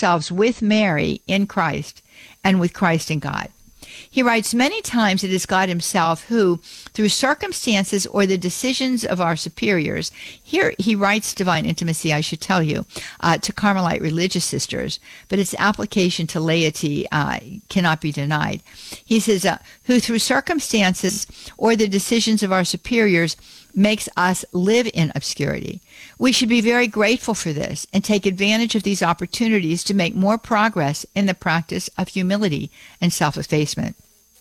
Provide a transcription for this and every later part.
ourselves with Mary in Christ and with Christ in God. He writes, many times it is God himself who, through circumstances or the decisions of our superiors, here he writes divine intimacy, I should tell you, to Carmelite religious sisters, but its application to laity cannot be denied. He says, who through circumstances or the decisions of our superiors makes us live in obscurity. We should be very grateful for this and take advantage of these opportunities to make more progress in the practice of humility and self-effacement.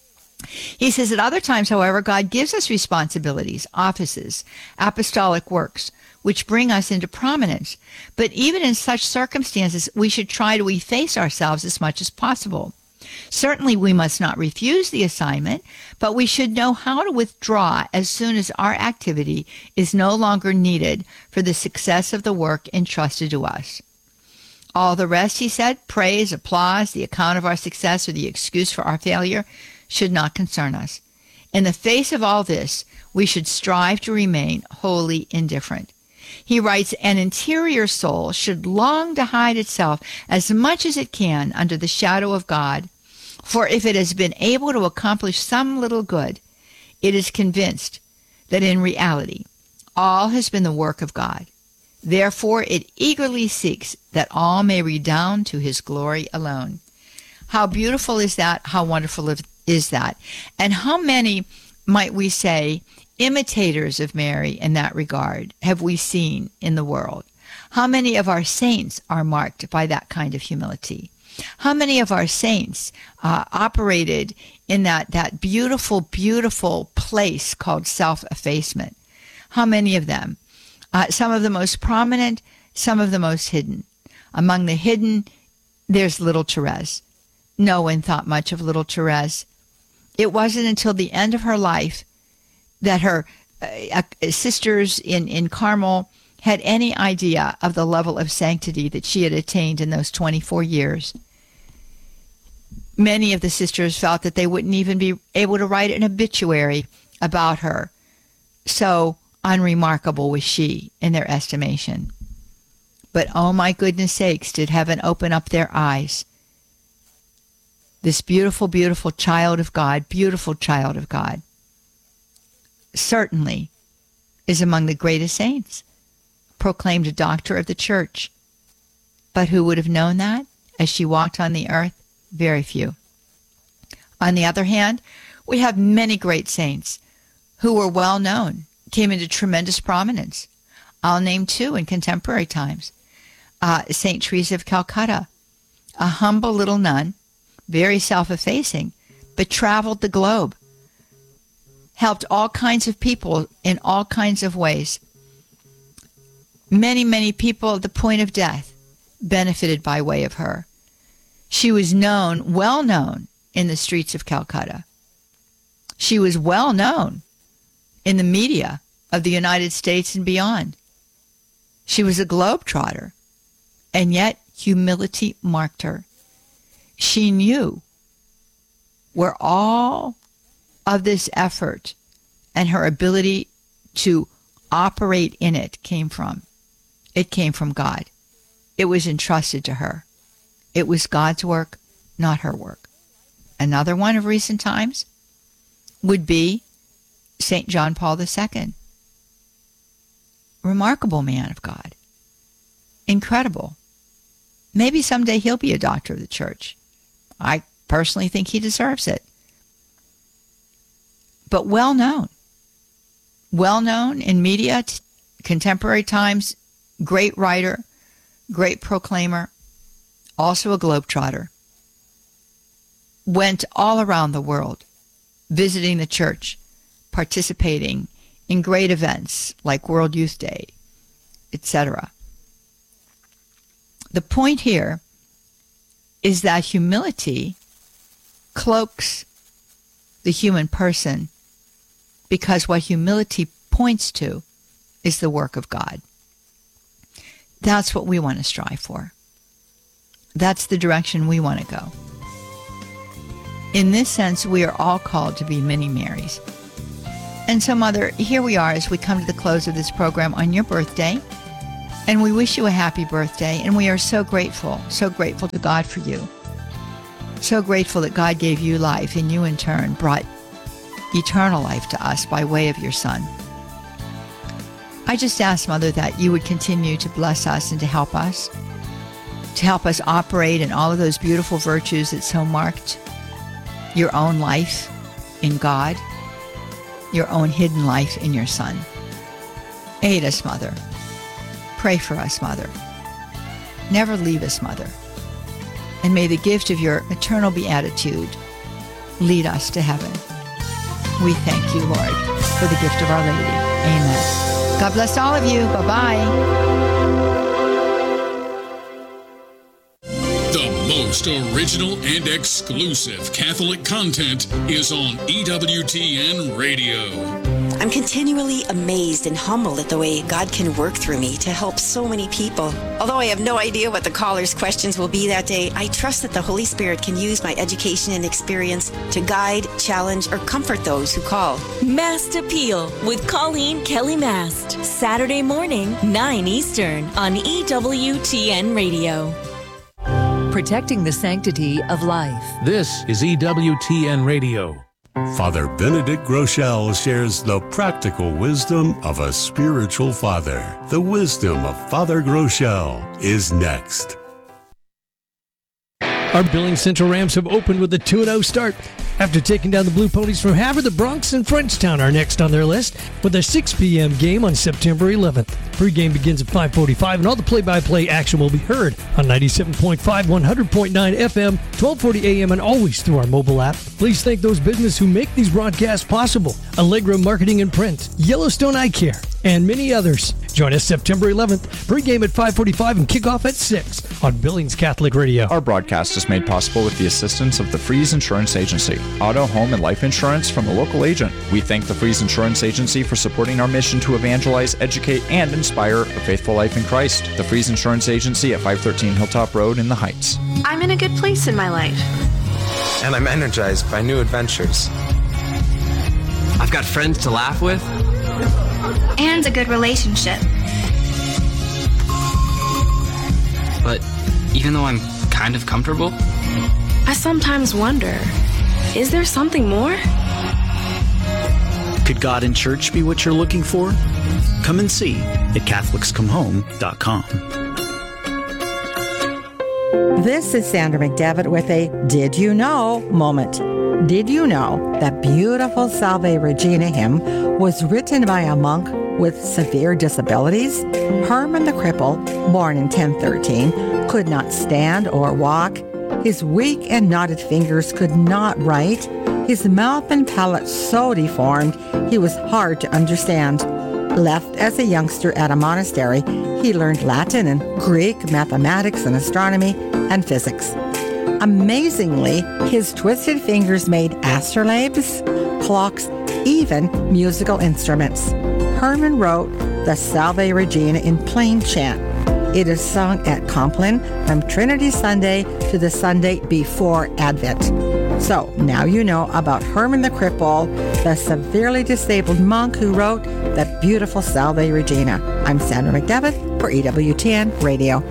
He says at other times, however, God gives us responsibilities, offices, apostolic works, which bring us into prominence. But even in such circumstances, we should try to efface ourselves as much as possible. Certainly, we must not refuse the assignment, but we should know how to withdraw as soon as our activity is no longer needed for the success of the work entrusted to us. All the rest, he said, praise, applause, the account of our success, or the excuse for our failure, should not concern us. In the face of all this, we should strive to remain wholly indifferent. He writes, an interior soul should long to hide itself as much as it can under the shadow of God, for if it has been able to accomplish some little good, it is convinced that in reality all has been the work of God. Therefore it eagerly seeks that all may redound to his glory alone. How beautiful is that? How wonderful is that? And how many, might we say, imitators of Mary in that regard have we seen in the world? How many of our saints are marked by that kind of humility? How many of our saints operated in that beautiful, beautiful place called self-effacement? How many of them? Some of the most prominent, some of the most hidden. Among the hidden, there's little Therese. No one thought much of little Therese. It wasn't until the end of her life that her sisters in Carmel had any idea of the level of sanctity that she had attained in those 24 years. Many of the sisters felt that they wouldn't even be able to write an obituary about her. So unremarkable was she in their estimation. But oh my goodness sakes, did heaven open up their eyes. This beautiful, beautiful child of God, certainly is among the greatest saints, proclaimed a doctor of the church. But who would have known that as she walked on the earth? Very few. On the other hand, we have many great saints who were well known, came into tremendous prominence. I'll name two in contemporary times. St. Teresa of Calcutta, a humble little nun, very self-effacing, but traveled the globe, helped all kinds of people in all kinds of ways. Many, many people at the point of death benefited by way of her. She was known, well known, in the streets of Calcutta. She was well known in the media of the United States and beyond. She was a globetrotter, and yet humility marked her. She knew where all of this effort and her ability to operate in it came from. It came from God. It was entrusted to her. It was God's work, not her work. Another one of recent times would be St. John Paul II. Remarkable man of God. Incredible. Maybe someday he'll be a doctor of the church. I personally think he deserves it. But well known. Well known in media, contemporary times, great writer, great proclaimer, also a globetrotter. Went all around the world, visiting the church, participating in great events like World Youth Day, etc. The point here is that humility cloaks the human person, because what humility points to is the work of God. That's what we want to strive for. That's the direction we want to go. In this sense, we are all called to be mini Marys. And so, Mother, here we are as we come to the close of this program on your birthday. And we wish you a happy birthday, and we are so grateful to God for you. So grateful that God gave you life, and you in turn brought eternal life to us by way of your Son. I just ask, Mother, that you would continue to bless us and to help us operate in all of those beautiful virtues that so marked your own life in God, your own hidden life in your Son. Aid us, Mother. Pray for us, Mother. Never leave us, Mother. And may the gift of your eternal beatitude lead us to heaven. We thank you, Lord, for the gift of Our Lady. Amen. God bless all of you. Bye-bye. The most original and exclusive Catholic content is on EWTN Radio. I'm continually amazed and humbled at the way God can work through me to help so many people. Although I have no idea what the callers' questions will be that day, I trust that the Holy Spirit can use my education and experience to guide, challenge, or comfort those who call. Mast Appeal with Colleen Kelly Mast. Saturday morning, 9 Eastern on EWTN Radio. Protecting the sanctity of life. This is EWTN Radio. Father Benedict Groeschel shares the practical wisdom of a spiritual father. The wisdom of Father Groeschel is next. Our Billings Central Rams have opened with a 2-0 start. After taking down the Blue Ponies from Havre, the Bronx and Frenchtown are next on their list with a 6 p.m. game on September 11th. Pre-game begins at 5:45, and all the play-by-play action will be heard on 97.5, 100.9 FM, 1240 AM, and always through our mobile app. Please thank those businesses who make these broadcasts possible: Allegra Marketing and Print, Yellowstone Eye Care, and many others. Join us September 11th, pre-game at 5:45 and kickoff at 6 on Billings Catholic Radio. Our broadcast is made possible with the assistance of the Freeze Insurance Agency, auto, home, and life insurance from a local agent. We thank the Freeze Insurance Agency for supporting our mission to evangelize, educate, and inspire a faithful life in Christ. The Freeze Insurance Agency at 513 Hilltop Road in the Heights. I'm in a good place in my life. And I'm energized by new adventures. I've got friends to laugh with. And a good relationship. But even though I'm kind of comfortable, I sometimes wonder, is there something more? Could God in church be what you're looking for? Come and see at CatholicsComeHome.com. This is Sandra McDevitt with a Did You Know moment. Did you know that beautiful Salve Regina hymn was written by a monk with severe disabilities? Herman the Cripple, born in 1013, could not stand or walk. His weak and knotted fingers could not write. His mouth and palate so deformed, he was hard to understand. Left as a youngster at a monastery, he learned Latin and Greek, mathematics and astronomy, and physics. Amazingly, his twisted fingers made astrolabes, clocks, even musical instruments. Herman wrote the Salve Regina in plain chant. It is sung at Compline from Trinity Sunday to the Sunday before Advent. So now you know about Herman the Cripple, the severely disabled monk who wrote that beautiful Salve Regina. I'm Sandra McDevitt for EWTN Radio.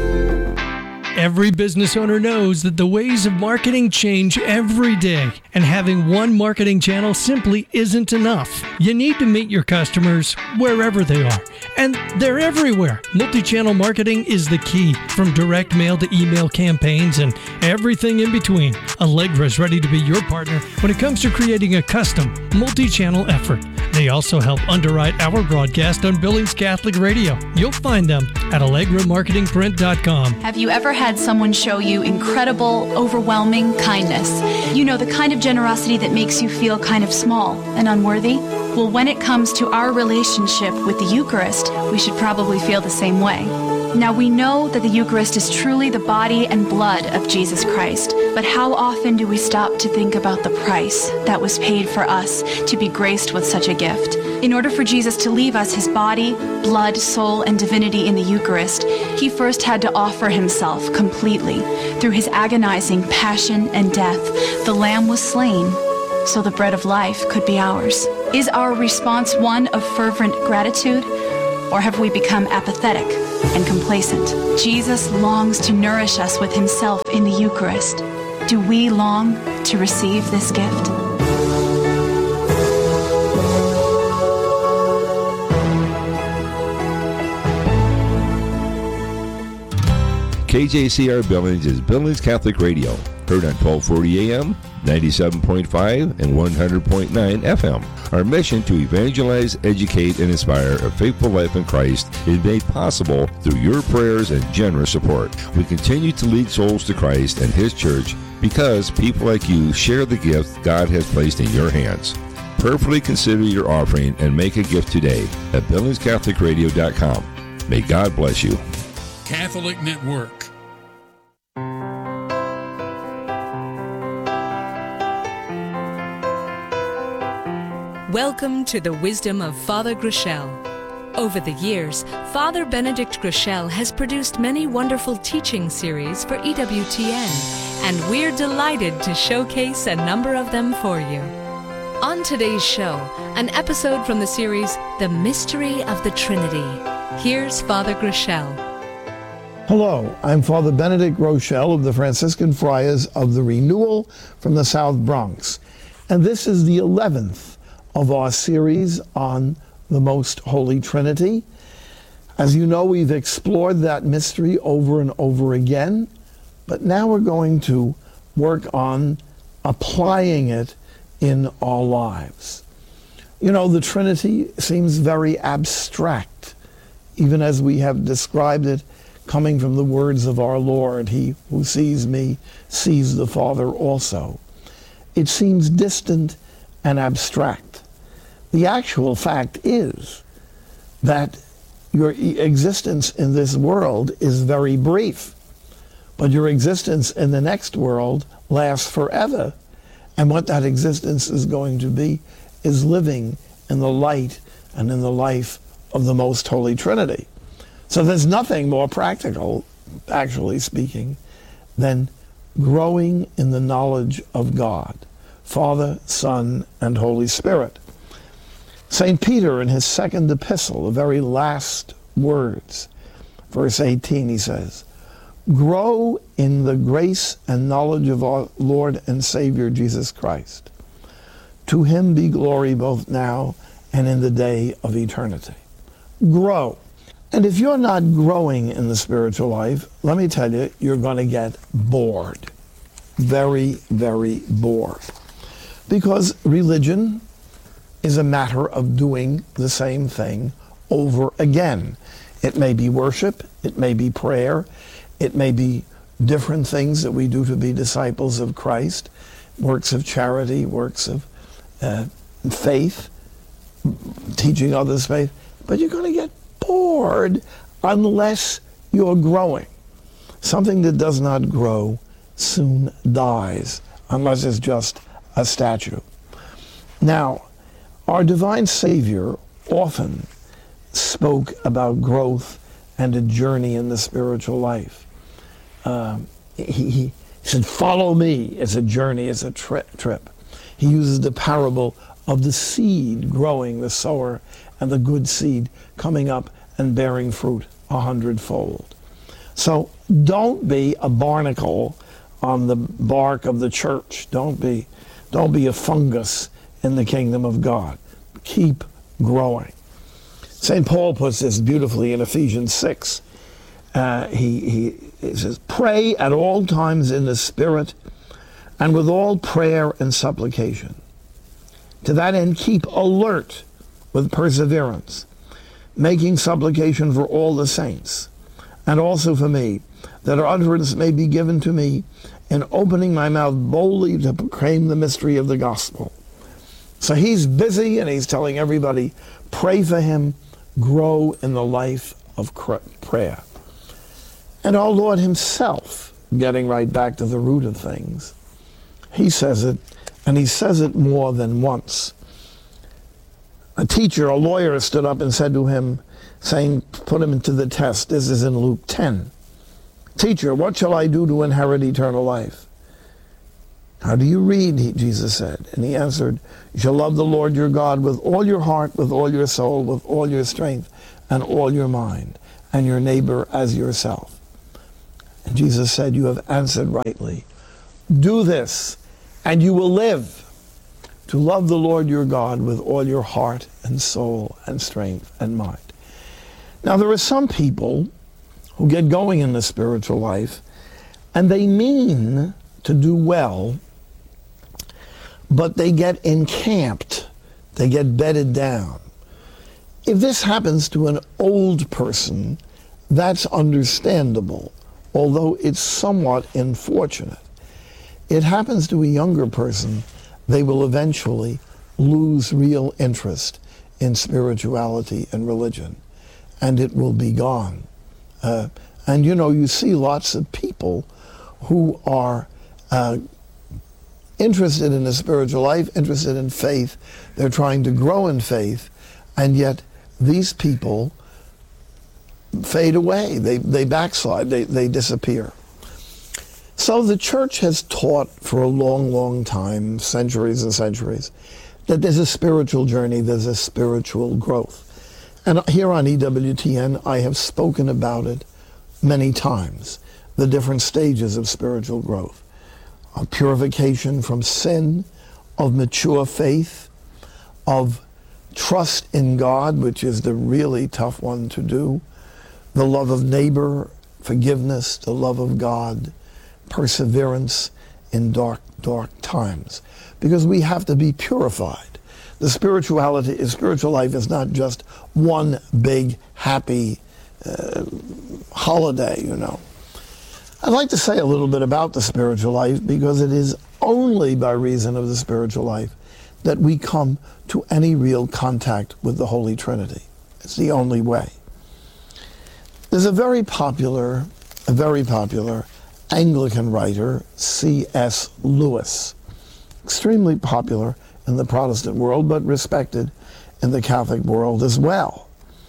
Every business owner knows that the ways of marketing change every day, and having one marketing channel simply isn't enough. You need to meet your customers wherever they are, and they're everywhere. Multi-channel marketing is the key, from direct mail to email campaigns and everything in between. Allegra is ready to be your partner when it comes to creating a custom multi-channel effort. They also help underwrite our broadcast on Billings Catholic Radio. You'll find them at AllegraMarketingPrint.com. Have you ever had someone show you incredible, overwhelming kindness? You know, the kind of generosity that makes you feel kind of small and unworthy? Well, when it comes to our relationship with the Eucharist, we should probably feel the same way. Now, we know that the Eucharist is truly the body and blood of Jesus Christ, but how often do we stop to think about the price that was paid for us to be graced with such a gift? In order for Jesus to leave us his body, blood, soul, and divinity in the Eucharist, he first had to offer himself completely. Through his agonizing passion and death, the Lamb was slain so the bread of life could be ours. Is our response one of fervent gratitude, or have we become apathetic? and complacent. Jesus longs to nourish us with himself in the Eucharist. Do we long to receive this gift? KJCR Billings is Billings Catholic Radio, heard on 1240 AM, 97.5, and 100.9 FM. Our mission to evangelize, educate, and inspire a faithful life in Christ is made possible through your prayers and generous support. We continue to lead souls to Christ and His church because people like you share the gift God has placed in your hands. Prayerfully consider your offering and make a gift today at BillingsCatholicRadio.com. May God bless you. Catholic Network. Welcome to the wisdom of Father Groeschel. Over the years, Father Benedict Groeschel has produced many wonderful teaching series for EWTN, and we're delighted to showcase a number of them for you. On today's show, an episode from the series, The Mystery of the Trinity. Here's Father Groeschel. Hello, I'm Father Benedict Groeschel of the Franciscan Friars of the Renewal from the South Bronx, and this is the 11th of our series on the Most Holy Trinity. As you know, we've explored that mystery over and over again, but now we're going to work on applying it in our lives. You know, the Trinity seems very abstract, even as we have described it coming from the words of our Lord, "He who sees me sees the Father also." It seems distant and abstract. The actual fact is that your existence in this world is very brief, but your existence in the next world lasts forever. And what that existence is going to be is living in the light and in the life of the Most Holy Trinity. So there's nothing more practical, actually speaking, than growing in the knowledge of God, Father, Son, and Holy Spirit. St. Peter, in his second epistle, the very last words, verse 18, he says, "Grow in the grace and knowledge of our Lord and Savior Jesus Christ. To him be glory both now and in the day of eternity." Grow. And if you're not growing in the spiritual life, let me tell you, you're going to get bored. Very, very bored. Because religion is a matter of doing the same thing over again. It may be worship, it may be prayer, it may be different things that we do to be disciples of Christ, works of charity, works of faith, teaching others faith, but you're going to get bored unless you're growing. Something that does not grow soon dies, unless it's just a statue. Now, our divine Savior often spoke about growth and a journey in the spiritual life. He said, "Follow me." It's a journey, it's a trip. He uses the parable of the seed growing, the sower, and the good seed coming up and bearing fruit 100-fold. So don't be a barnacle on the bark of the church. Don't be a fungus in the kingdom of God. Keep growing. St. Paul puts this beautifully in Ephesians 6. He says, "Pray at all times in the Spirit and with all prayer and supplication. To that end, keep alert with perseverance, making supplication for all the saints, and also for me, that utterance may be given to me in opening my mouth boldly to proclaim the mystery of the gospel." So he's busy and he's telling everybody, pray for him, grow in the life of prayer. And our Lord himself, getting right back to the root of things, he says it, and he says it more than once. A teacher, a lawyer, stood up and said to him, saying, put him into the test. This is in Luke 10. "Teacher, what shall I do to inherit eternal life?" "How do you read?" Jesus said. And he answered, "You shall love the Lord your God with all your heart, with all your soul, with all your strength, and all your mind, and your neighbor as yourself. And Jesus said, you have answered rightly. Do this, and you will live, to love the Lord your God with all your heart and soul and strength and mind. Now, there are some people who get going in the spiritual life, and they mean to do well, but they get encamped. They get bedded down. If this happens to an old person, that's understandable, although it's somewhat unfortunate. It happens to a younger person, they will eventually lose real interest in spirituality and religion, and it will be gone. And you know, you see lots of people who are interested in the spiritual life, interested in faith. They're trying to grow in faith, and yet these people fade away. They backslide. They disappear. So the church has taught for a long, long time, centuries and centuries, that there's a spiritual journey, there's a spiritual growth. And here on EWTN, I have spoken about it many times, the different stages of spiritual growth, of purification from sin, of mature faith, of trust in God, which is the really tough one to do, the love of neighbor, forgiveness, the love of God, perseverance in dark, dark times. Because we have to be purified. The spiritual life is not just one big, happy holiday, you know. I'd like to say a little bit about the spiritual life, because it is only by reason of the spiritual life that we come to any real contact with the Holy Trinity. It's the only way. There's a very popular Anglican writer, C.S. Lewis, extremely popular in the Protestant world, but respected in the Catholic world as well.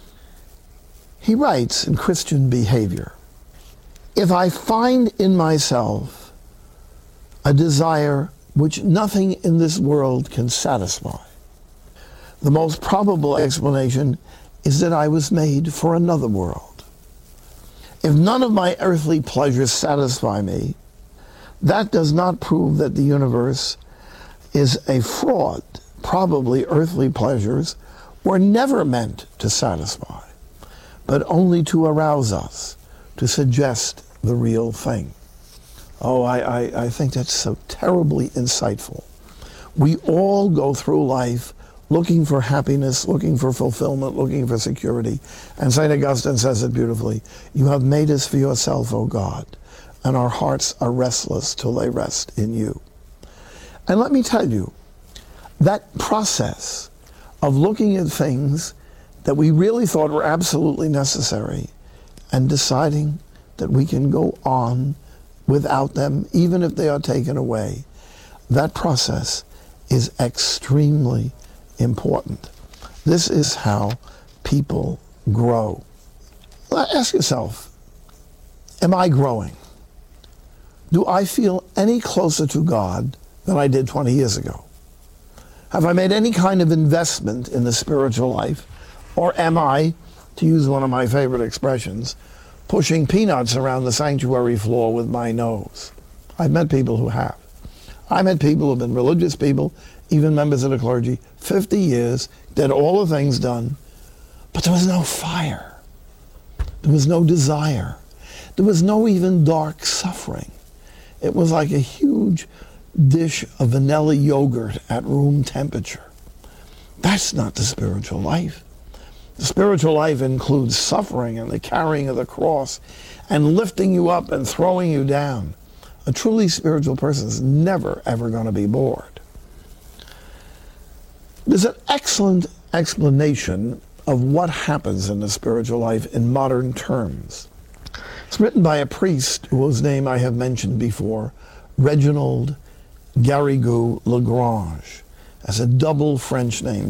He writes in Christian Behavior, if I find in myself a desire which nothing in this world can satisfy, the most probable explanation is that I was made for another world. If none of my earthly pleasures satisfy me, that does not prove that the universe is a fraud. Probably earthly pleasures were never meant to satisfy, but only to arouse us, to suggest the real thing. Oh, I think that's so terribly insightful. We all go through life looking for happiness, looking for fulfillment, looking for security. And St. Augustine says it beautifully. You have made us for yourself, O God, and our hearts are restless till they rest in you. And let me tell you, that process of looking at things that we really thought were absolutely necessary and deciding that we can go on without them, even if they are taken away, that process is extremely important. This is how people grow. Ask yourself, am I growing? Do I feel any closer to God than I did 20 years ago? Have I made any kind of investment in the spiritual life? Or am I, to use one of my favorite expressions, pushing peanuts around the sanctuary floor with my nose? I've met people who have. I met people who have been religious people, even members of the clergy, 50 years, did all the things done, but there was no fire. There was no desire. There was no even dark suffering. It was like a huge dish of vanilla yogurt at room temperature. That's not the spiritual life. The spiritual life includes suffering and the carrying of the cross and lifting you up and throwing you down. A truly spiritual person is never, ever going to be bored. There's an excellent explanation of what happens in the spiritual life in modern terms. It's written by a priest whose name I have mentioned before, Reginald Garrigou Lagrange. As a double French name,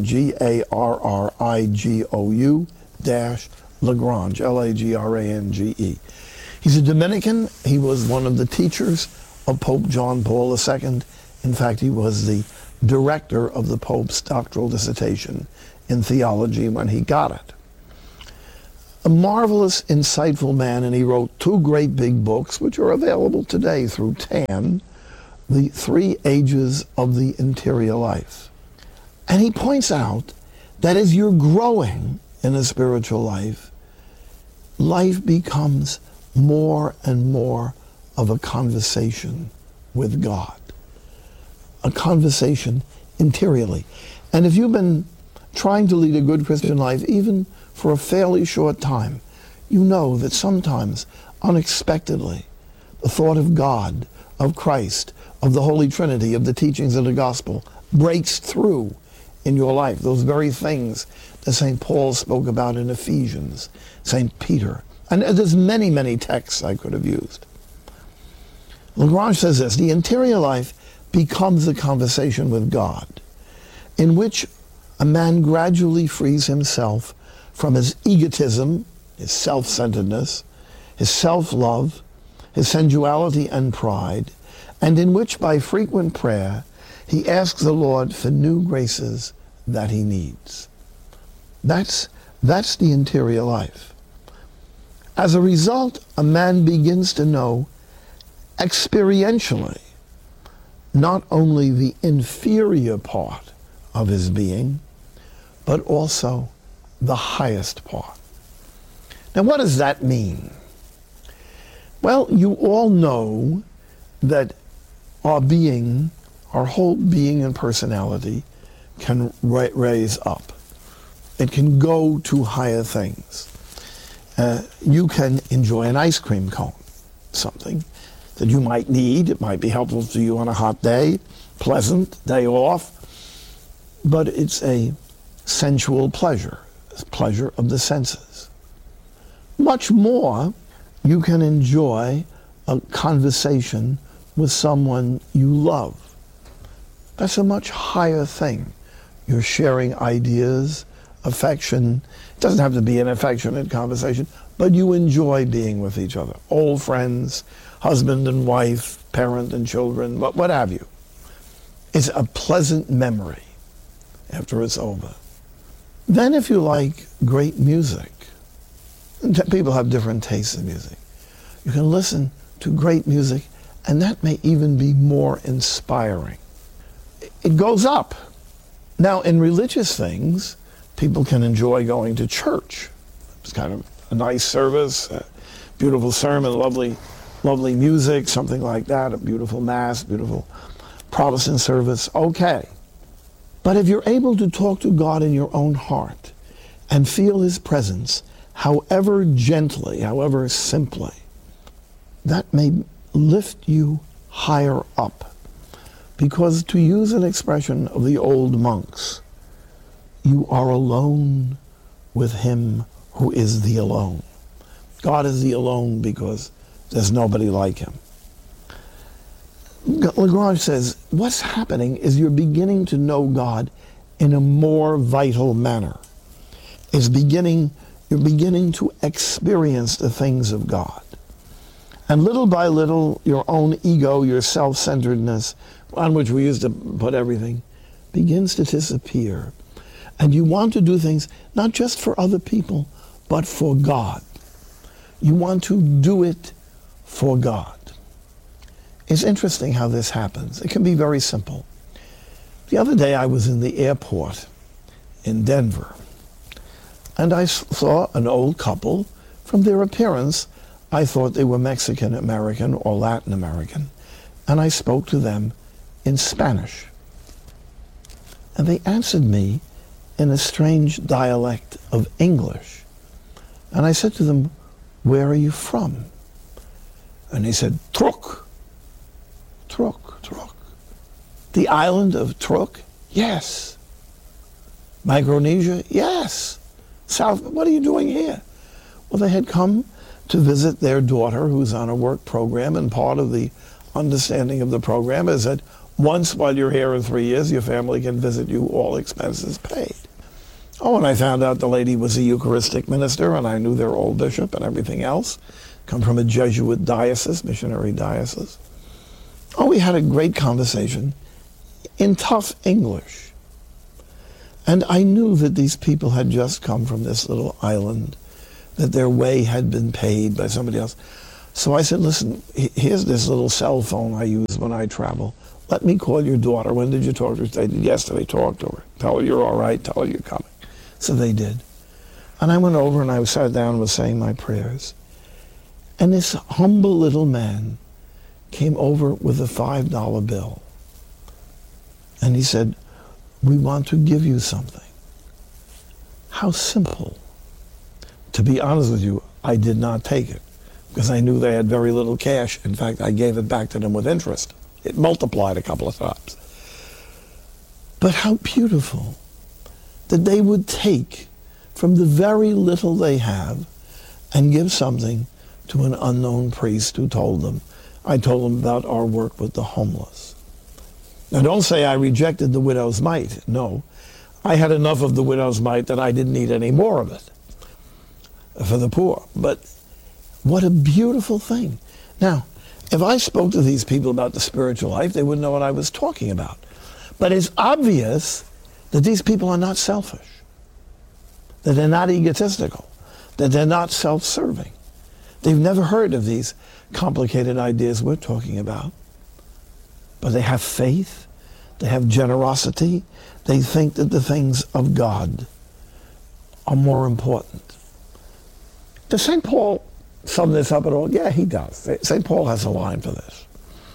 Garrigou Lagrange, Lagrange. He's a Dominican. He was one of the teachers of Pope John Paul II. In fact, he was the director of the Pope's doctoral dissertation in theology when he got it. a marvelous, insightful man, and he wrote 2 great big books, which are available today through TAN, The 3 Ages of the Interior Life. And he points out that as you're growing in a spiritual life, life becomes more and more of a conversation with God, a conversation interiorly. And if you've been trying to lead a good Christian life, even for a fairly short time, you know that sometimes, unexpectedly, the thought of God, of Christ, of the Holy Trinity, of the teachings of the gospel breaks through in your life. Those very things that St. Paul spoke about in Ephesians, St. Peter. And there's many, many texts I could have used. Lagrange says this: the interior life becomes a conversation with God, in which a man gradually frees himself from his egotism, his self-centeredness, his self-love, his sensuality and pride, and in which by frequent prayer he asks the Lord for new graces that he needs. That's the interior life. As a result, a man begins to know experientially not only the inferior part of his being, but also the highest part. Now, what does that mean? Well, you all know that our being, our whole being and personality can raise up. It can go to higher things. You can enjoy an ice cream cone, something that you might need. It might be helpful to you on a hot day, pleasant day off, but it's a sensual pleasure, pleasure of the senses. Much more, you can enjoy a conversation with someone you love. That's a much higher thing. You're sharing ideas, affection. It doesn't have to be an affectionate conversation, but you enjoy being with each other. Old friends, husband and wife, parent and children, what have you. It's a pleasant memory after it's over. Then if you like great music, people have different tastes in music. You can listen to great music, and that may even be more inspiring. It goes up. Now, in religious things, people can enjoy going to church. It's kind of a nice service, a beautiful sermon, lovely music, something like that, a beautiful mass, beautiful Protestant service. Okay. But if you're able to talk to God in your own heart and feel his presence, however gently, however simply, that may lift you higher up. Because, to use an expression of the old monks, you are alone with him who is the alone. God is the alone because there's nobody like him. Lagrange says, what's happening is you're beginning to know God in a more vital manner. You're beginning to experience the things of God. And little by little, your own ego, your self-centeredness, on which we used to put everything, begins to disappear. And you want to do things not just for other people, but for God. You want to do it for God. It's interesting how this happens. It can be very simple. The other day I was in the airport in Denver, and I saw an old couple. From their appearance, I thought they were Mexican American or Latin American, and I spoke to them in Spanish. And they answered me in a strange dialect of English. And I said to them, "Where are you from?" And they said, "Truk." Truk, Truk. The island of Truk? Yes. Micronesia? Yes. South, what are you doing here? Well, they had come to visit their daughter who's on a work program, and part of the understanding of the program is that once while you're here in 3 years, your family can visit you, all expenses paid. Oh, and I found out the lady was a Eucharistic minister, and I knew their old bishop and everything else. Come from a Jesuit diocese, missionary diocese. Oh, we had a great conversation in tough English. And I knew that these people had just come from this little island that their way had been paid by somebody else. So I said, listen, here's this little cell phone I use when I travel. Let me call your daughter. When did you talk to her? They did yesterday. Talk to her. Tell her you're all right. Tell her you're coming. So they did. And I went over and I sat down and was saying my prayers. And this humble little man came over with a $5 bill. And he said, we want to give you something. How simple. To be honest with you, I did not take it because I knew they had very little cash. In fact, I gave it back to them with interest. It multiplied a couple of times. But how beautiful that they would take from the very little they have and give something to an unknown priest who told them. I told them about our work with the homeless. Now don't say I rejected the widow's mite. No, I had enough of the widow's mite that I didn't need any more of it for the poor. But what a beautiful thing. Now, if I spoke to these people about the spiritual life, they wouldn't know what I was talking about. But it's obvious that these people are not selfish, that they're not egotistical, that they're not self-serving. They've never heard of these complicated ideas we're talking about. But they have faith, they have generosity, they think that the things of God are more important. Does St. Paul sum this up at all? Yeah, he does. St. Paul has a line for this.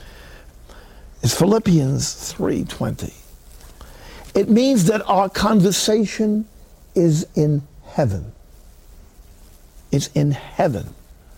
It's Philippians 3:20. It means that our conversation is in heaven. It's in heaven.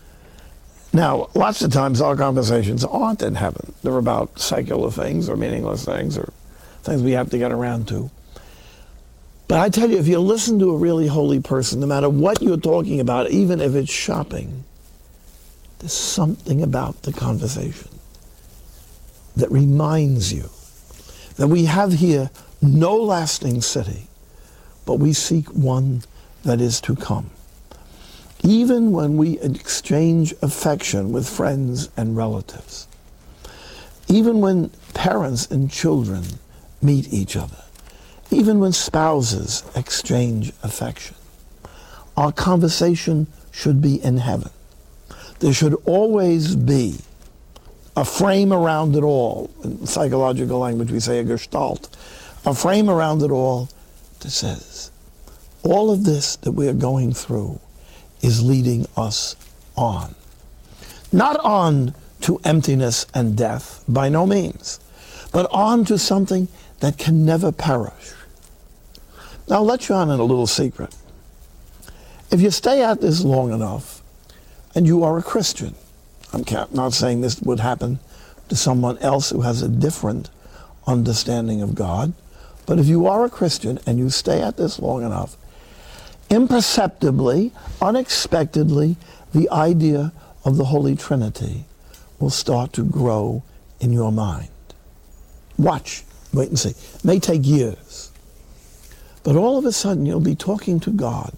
Now, lots of times our conversations aren't in heaven. They're about secular things or meaningless things or things we have to get around to. But I tell you, if you listen to a really holy person, no matter what you're talking about, even if it's shopping, there's something about the conversation that reminds you that we have here no lasting city, but we seek one that is to come. Even when we exchange affection with friends and relatives, even when parents and children meet each other, even when spouses exchange affection, our conversation should be in heaven. There should always be a frame around it all. In psychological language, we say a gestalt. A frame around it all that says, all of this that we are going through is leading us on. Not on to emptiness and death, by no means, but on to something that can never perish. Now, I'll let you on in a little secret. If you stay at this long enough, and you are a Christian, I'm not saying this would happen to someone else who has a different understanding of God, but if you are a Christian and you stay at this long enough, imperceptibly, unexpectedly, the idea of the Holy Trinity will start to grow in your mind. Watch, wait and see. It may take years. But all of a sudden you'll be talking to God.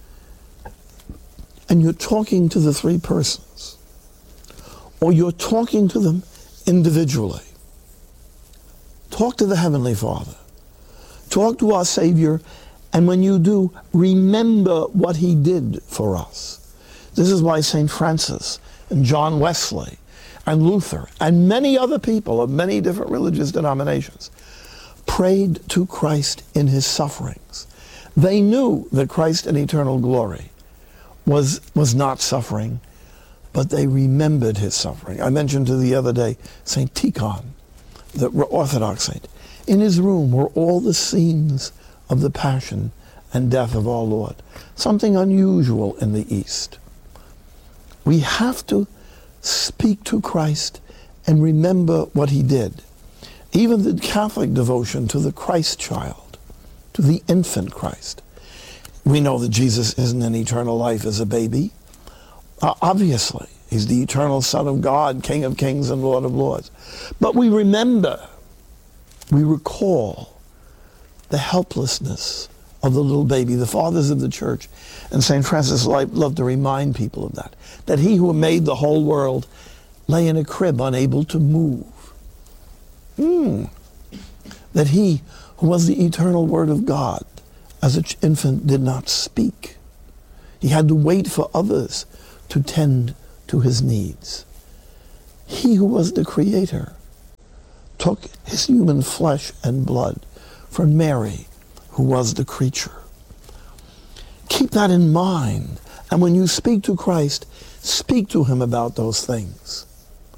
And you're talking to the three persons. Or you're talking to them individually. Talk to the Heavenly Father. Talk to our Savior. And when you do, remember what he did for us. This is why St. Francis and John Wesley and Luther and many other people of many different religious denominations prayed to Christ in his sufferings. They knew that Christ in eternal glory was not suffering, but they remembered his suffering. I mentioned to the other day St. Tikhon, the Orthodox saint. In his room were all the scenes of the passion and death of our Lord. Something unusual in the East. We have to speak to Christ and remember what he did. Even the Catholic devotion to the Christ child, to the infant Christ. We know that Jesus isn't in eternal life as a baby. Obviously, he's the eternal Son of God, King of kings and Lord of lords. But we remember, we recall the helplessness of the little baby. The fathers of the church and St. Francis loved to remind people of that he who made the whole world lay in a crib unable to move. That he who was the eternal Word of God as an infant did not speak. He had to wait for others to tend to his needs. He who was the creator took his human flesh and blood for Mary, who was the creature. Keep that in mind. And when you speak to Christ, speak to him about those things.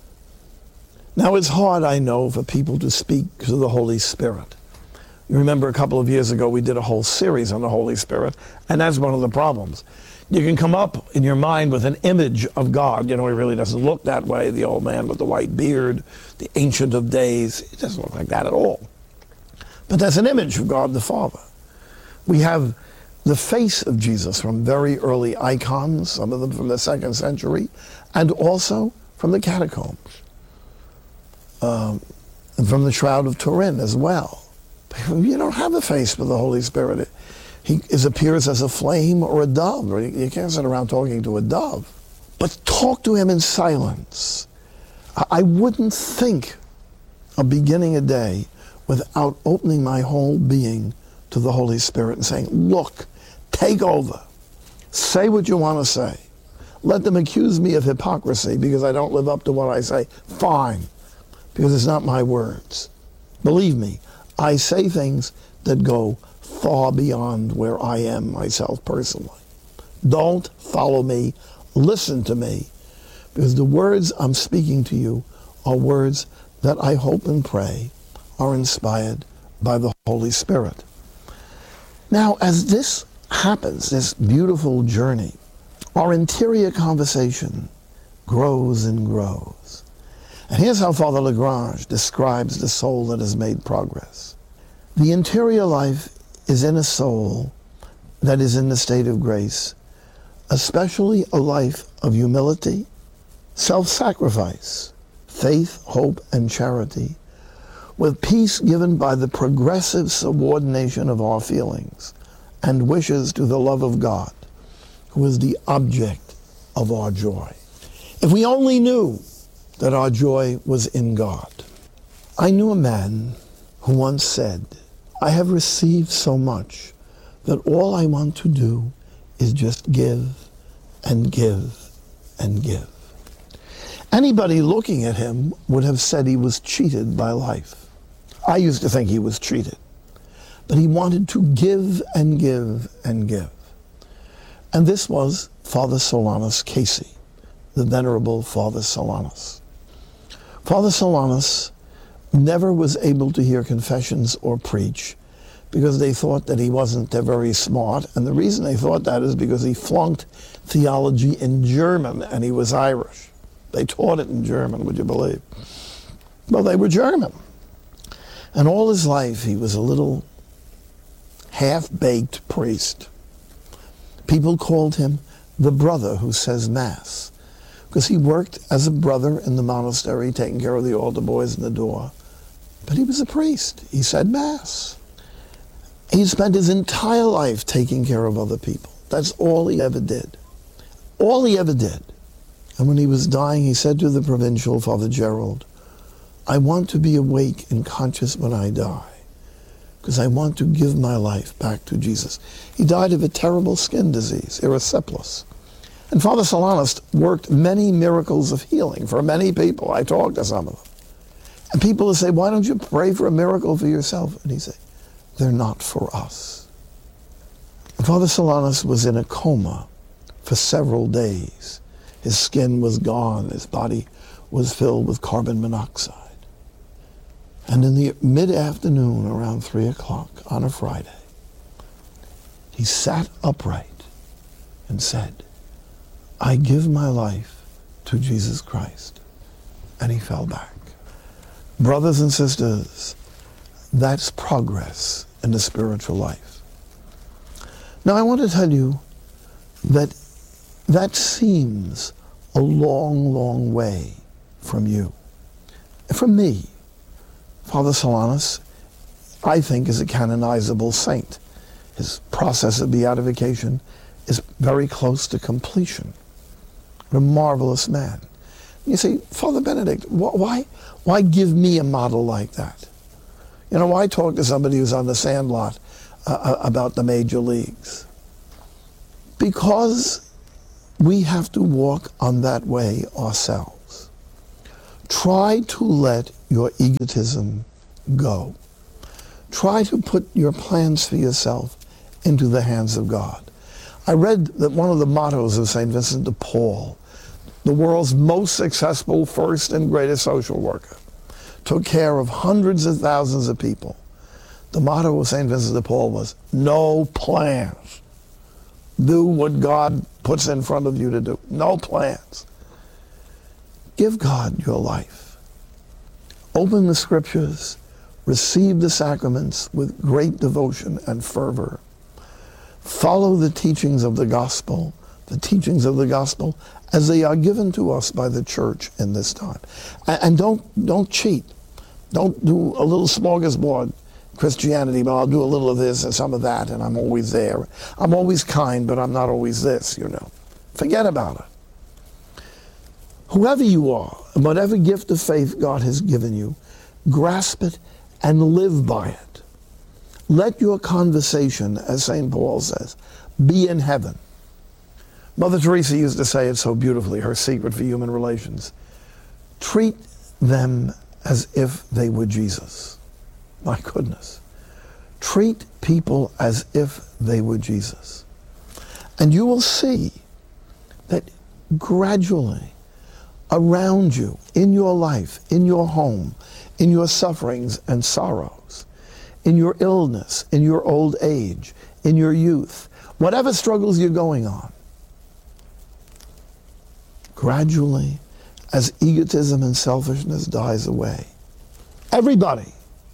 Now, it's hard, I know, for people to speak to the Holy Spirit. You remember a couple of years ago, we did a whole series on the Holy Spirit, and that's one of the problems. You can come up in your mind with an image of God. You know, he really doesn't look that way, the old man with the white beard, the Ancient of Days. It doesn't look like that at all. But that's an image of God the Father. We have the face of Jesus from very early icons, some of them from the 2nd century, and also from the catacombs, and from the Shroud of Turin as well. You don't have a face for the Holy Spirit. He appears as a flame or a dove. You can't sit around talking to a dove. But talk to him in silence. I wouldn't think of beginning a day without opening my whole being to the Holy Spirit and saying, look, take over. Say what you want to say. Let them accuse me of hypocrisy because I don't live up to what I say. Fine, because it's not my words. Believe me, I say things that go far beyond where I am myself personally. Don't follow me. Listen to me, because the words I'm speaking to you are words that I hope and pray are inspired by the Holy Spirit. Now, as this happens, this beautiful journey, our interior conversation grows and grows. And here's how Father Lagrange describes the soul that has made progress. The interior life is in a soul that is in the state of grace, especially a life of humility, self-sacrifice, faith, hope, and charity, with peace given by the progressive subordination of our feelings and wishes to the love of God, who is the object of our joy. If we only knew that our joy was in God. I knew a man who once said, I have received so much that all I want to do is just give and give and give. Anybody looking at him would have said he was cheated by life. I used to think he was cheated. But he wanted to give and give and give. And this was Father Solanus Casey, the Venerable Father Solanus. Father Solanus never was able to hear confessions or preach because they thought that he wasn't very smart. And the reason they thought that is because he flunked theology in German and he was Irish. They taught it in German, would you believe? Well, they were German. And all his life he was a little half-baked priest. People called him the brother who says Mass, because he worked as a brother in the monastery, taking care of the altar boys in the door. But he was a priest. He said Mass. He spent his entire life taking care of other people. That's all he ever did. All he ever did. And when he was dying, he said to the provincial, Father Gerald, I want to be awake and conscious when I die, because I want to give my life back to Jesus. He died of a terrible skin disease, erysipelas. And Father Solanus worked many miracles of healing for many people. I talked to some of them. And people would say, why don't you pray for a miracle for yourself? And he'd say, they're not for us. And Father Solanus was in a coma for several days. His skin was gone. His body was filled with carbon monoxide. And in the mid-afternoon, around 3 o'clock on a Friday, he sat upright and said, I give my life to Jesus Christ. And he fell back. Brothers and sisters, that's progress in the spiritual life. Now I want to tell you that that seems a long, long way from you. From me. Father Solanus, I think, is a canonizable saint. His process of beatification is very close to completion. A marvelous man. You say, Father Benedict, why give me a model like that? You know, why talk to somebody who's on the sandlot about the major leagues? Because we have to walk on that way ourselves. Try to let your egotism go. Try to put your plans for yourself into the hands of God. I read that one of the mottos of St. Vincent de Paul, the world's most successful first and greatest social worker, took care of hundreds of thousands of people. The motto of St. Vincent de Paul was, no plans. Do what God puts in front of you to do. No plans. Give God your life. Open the scriptures. Receive the sacraments with great devotion and fervor. Follow the teachings of the gospel as they are given to us by the church in this time. And don't cheat. Don't do a little smorgasbord Christianity, but I'll do a little of this and some of that, and I'm always there. I'm always kind, but I'm not always this, you know. Forget about it. Whoever you are, and whatever gift of faith God has given you, grasp it and live by it. Let your conversation, as St. Paul says, be in heaven. Mother Teresa used to say it so beautifully, her secret for human relations. Treat them as if they were Jesus. My goodness. Treat people as if they were Jesus. And you will see that gradually around you, in your life, in your home, in your sufferings and sorrows, in your illness, in your old age, in your youth, whatever struggles you're going on, gradually, as egotism and selfishness dies away, everybody,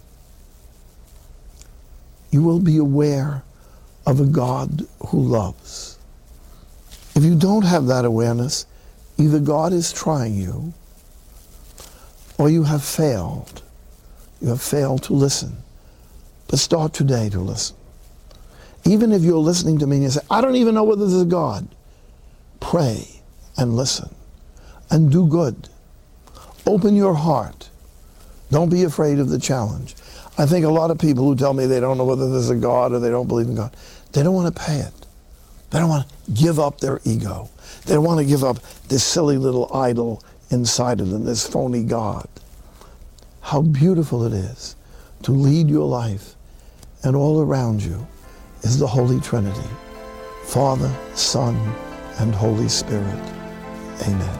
you will be aware of a God who loves. If you don't have that awareness, either God is trying you, or you have failed. You have failed to listen. But start today to listen. Even if you're listening to me and you say, I don't even know whether there's a God, pray and listen and do good. Open your heart. Don't be afraid of the challenge. I think a lot of people who tell me they don't know whether there's a God or they don't believe in God, they don't want to pay it. They don't want to give up their ego. They don't want to give up this silly little idol inside of them, this phony God. How beautiful it is to lead your life, and all around you is the Holy Trinity, Father, Son, and Holy Spirit. Amen.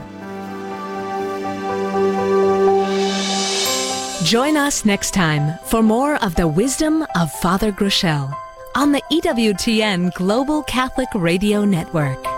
Join us next time for more of the wisdom of Father Groeschel on the EWTN Global Catholic Radio Network.